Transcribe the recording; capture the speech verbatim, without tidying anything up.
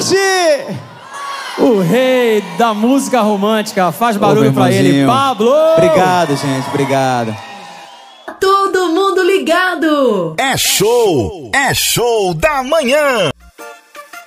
Jorge! O rei da música romântica. Faz barulho Ô, pra ele, Pablo! Obrigado, gente, obrigado. Todo mundo ligado! É show! É show da manhã!